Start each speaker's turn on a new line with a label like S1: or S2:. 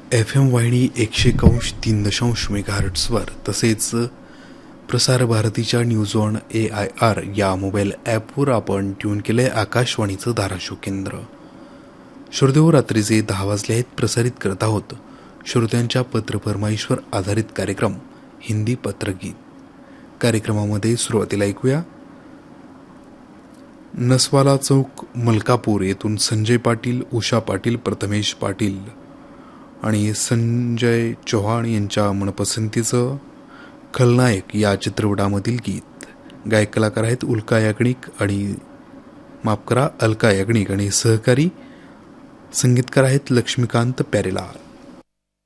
S1: FM वाहिनी 101.3 मेगाहर्ट्झवर तसेच प्रसार भारतीच्या न्यूज ऑन AIR या मोबाईल ॲपवर आपण ट्यून केले आकाशवाणीचं धाराशिव केंद्र. श्रोतेहो, रात्रीचे 10 वाजले आहेत. प्रसारित करत आहोत श्रोत्यांच्या पत्रफरमाईशवर आधारित कार्यक्रम हिंदी पत्रगीत. कार्यक्रमामध्ये सुरुवातीला ऐकूया नसवाला चौक मलकापूर येथून संजय पाटील, उषा पाटील, प्रथमेश पाटील आणि संजय चौहान यांच्या मनपसंतीचं खलनायक या चित्रपटामधील गीत. गायक कलाकार आहेत अलका याग्निक आणि सहकारी संगीतकार आहेत लक्ष्मीकांत प्यारेलाल.